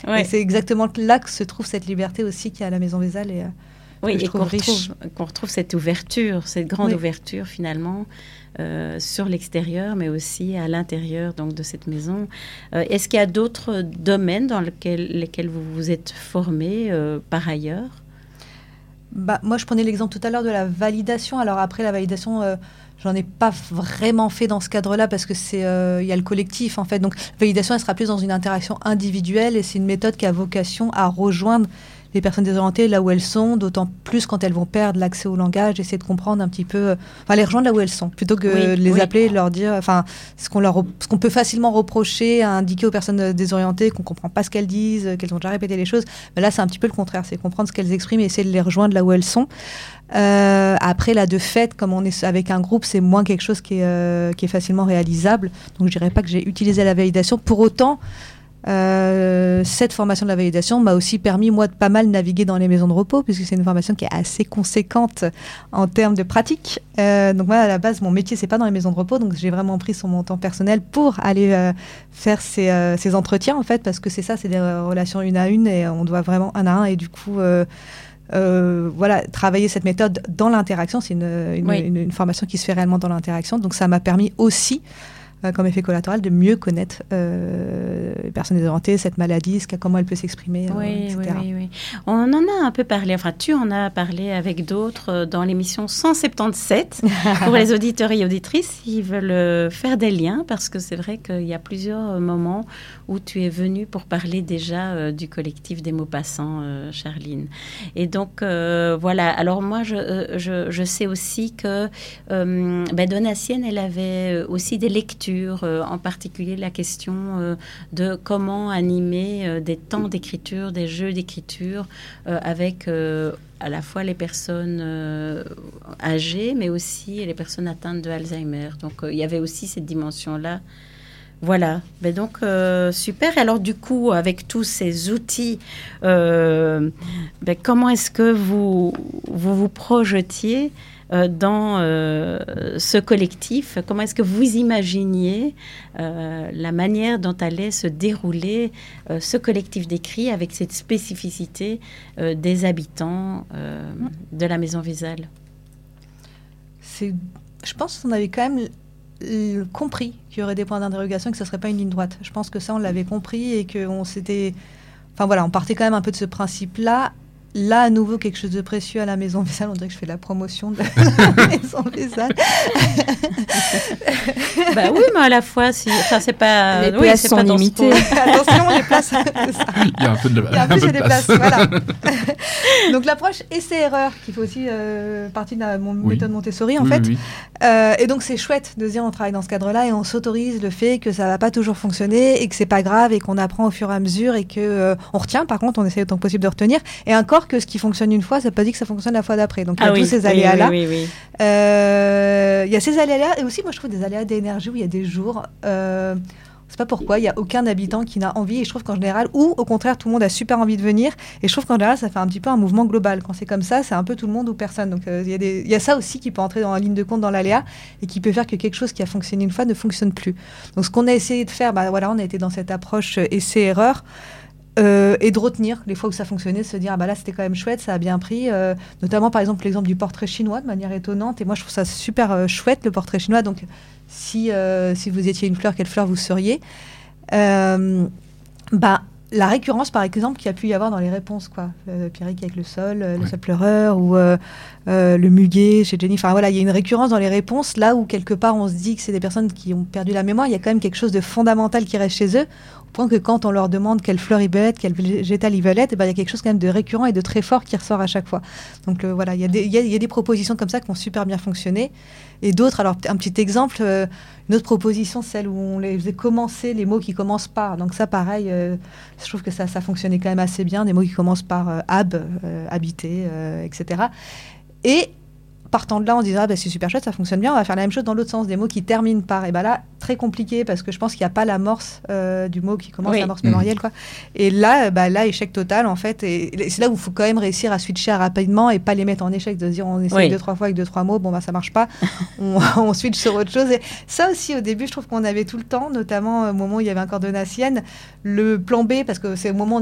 Ouais. Et c'est exactement là que se trouve cette liberté aussi qu'il y a à la Maison Vézal. Oui, et qu'on riche. retrouve cette ouverture, cette grande ouverture finalement sur l'extérieur, mais aussi à l'intérieur donc, de cette maison. Est-ce qu'il y a d'autres domaines dans lesquels vous vous êtes formé par ailleurs ? Moi, je prenais l'exemple tout à l'heure de la validation. Alors après, la validation, j'en ai pas vraiment fait dans ce cadre-là parce que il y a le collectif en fait. Donc, la validation, elle sera plus dans une interaction individuelle et c'est une méthode qui a vocation à rejoindre les personnes désorientées là où elles sont, d'autant plus quand elles vont perdre l'accès au langage, essayer de comprendre un petit peu, les rejoindre là où elles sont, plutôt que de les appeler, de leur dire, ce qu'on peut facilement reprocher, à indiquer aux personnes désorientées qu'on comprend pas ce qu'elles disent, qu'elles ont déjà répété les choses. Mais là, c'est un petit peu le contraire, c'est comprendre ce qu'elles expriment et essayer de les rejoindre là où elles sont. Après, là, de fait, comme on est avec un groupe, c'est moins quelque chose qui est facilement réalisable. Donc, je dirais pas que j'ai utilisé la validation. Pour autant, cette formation de la validation m'a aussi permis, moi, de pas mal naviguer dans les maisons de repos, puisque c'est une formation qui est assez conséquente en termes de pratique. Donc moi, à la base, mon métier, c'est pas dans les maisons de repos, donc j'ai vraiment pris sur mon temps personnel pour aller faire ces entretiens, en fait, parce que c'est ça, c'est des relations une à une, et on doit vraiment un à un, et du coup... travailler cette méthode dans l'interaction, c'est une formation qui se fait réellement dans l'interaction, donc ça m'a permis aussi comme effet collatéral de mieux connaître les personnes désorientées, cette maladie, comment elle peut s'exprimer, etc. Oui. On en a un peu parlé, tu en as parlé avec d'autres dans l'émission 177 pour les auditeurs et auditrices qui veulent faire des liens, parce que c'est vrai qu'il y a plusieurs moments où tu es venue pour parler déjà du collectif des Maupassants, Charline. Et donc, voilà. Alors moi, je sais aussi que Donatienne, elle avait aussi des lectures, en particulier la question de comment animer des temps d'écriture, des jeux d'écriture avec à la fois les personnes âgées, mais aussi les personnes atteintes de Alzheimer. Donc, il y avait aussi cette dimension-là. Voilà. Donc, super. Alors, du coup, avec tous ces outils, comment est-ce que vous projetiez dans ce collectif? Comment est-ce que vous imaginiez la manière dont allait se dérouler ce collectif d'écrit avec cette spécificité des habitants de la Maison Vézal? Je pense qu'on avait quand même compris qu'il y aurait des points d'interrogation et que ce ne serait pas une ligne droite. Je pense que ça, on l'avait compris et qu'on s'était... on partait quand même un peu de ce principe-là. Là, à nouveau, quelque chose de précieux à la Maison Vézal. On dirait que je fais la promotion de la Maison Vézal. Oui, mais à la fois, c'est pas... Les places sont limitées. Attention, les places... Il y a un peu de place. Voilà. Donc, l'approche essai-erreur, qui fait aussi partie de la méthode Montessori, en fait. Oui. Et donc, c'est chouette de dire on travaille dans ce cadre-là et on s'autorise le fait que ça ne va pas toujours fonctionner et que c'est pas grave et qu'on apprend au fur et à mesure et qu'on retient. Par contre, on essaie autant que possible de retenir. Et encore que ce qui fonctionne une fois, ça ne veut pas dire que ça fonctionne la fois d'après. Donc, il y a tous ces aléas-là. Oui. Il y a ces aléas-là. Et aussi, moi, je trouve des aléas d'énergie où il y a des jours... je ne sais pas pourquoi, il n'y a aucun habitant qui n'a envie. Et je trouve qu'en général, ou au contraire, tout le monde a super envie de venir. Et je trouve qu'en général, ça fait un petit peu un mouvement global. Quand c'est comme ça, c'est un peu tout le monde ou personne. Donc, il y a ça aussi qui peut entrer dans la ligne de compte dans l'aléa et qui peut faire que quelque chose qui a fonctionné une fois ne fonctionne plus. Donc, ce qu'on a essayé de faire, on a été dans cette approche essai-erreur. Et de retenir les fois où ça fonctionnait, de se dire là c'était quand même chouette, ça a bien pris, notamment par exemple l'exemple du portrait chinois de manière étonnante, et moi je trouve ça super chouette le portrait chinois. Donc si vous étiez une fleur, quelle fleur vous seriez? La récurrence par exemple qu'il y a pu y avoir dans les réponses, Pierrick avec le sol, le sol pleureur, ou le muguet chez Jenny, il y a une récurrence dans les réponses là où quelque part on se dit que c'est des personnes qui ont perdu la mémoire. Il y a quand même quelque chose de fondamental qui reste chez eux, au point que quand on leur demande quelle fleur ils veulent être, quel végétal ils veulent être, il y a quelque chose quand même de récurrent et de très fort qui ressort à chaque fois. Donc il y a des propositions comme ça qui ont super bien fonctionné, et d'autres, alors un petit exemple, une autre proposition, celle où on les faisait commencer les mots qui commencent par, donc ça pareil, je trouve que ça fonctionnait quand même assez bien, des mots qui commencent par habiter, etc. Et partant de là, on se disait c'est super chouette, ça fonctionne bien, on va faire la même chose dans l'autre sens, des mots qui terminent par, et là, très compliqué, parce que je pense qu'il n'y a pas l'amorce du mot qui commence, l'amorce mémorielle, Et là, échec total, en fait, et c'est là où il faut quand même réussir à switcher rapidement et pas les mettre en échec, de se dire on essaye 2-3 fois avec 2-3 mots, ça marche pas, on switch sur autre chose. Et ça aussi, au début, je trouve qu'on avait tout le temps, notamment au moment où il y avait encore Donatienne, le plan B, parce que c'est au moment où